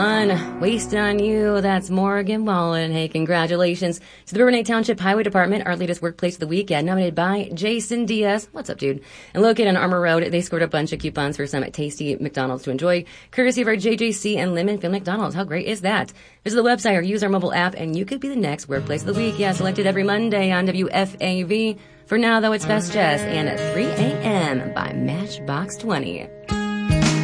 Wasted on you. That's Morgan Wallen. Hey, congratulations to the Bourbonnais Township Highway Department, our latest workplace of the week, nominated by Jason Diaz. What's up, dude? And located on Armour Road, they scored a bunch of coupons for some tasty McDonald's to enjoy, courtesy of our JJC and Lemon-Filled McDonald's. How great is that? Visit the website or use our mobile app, and you could be the next workplace of the week. Yeah, selected every Monday on WFAV. For now, though, it's Best Jess and 3 a.m. by Matchbox 20.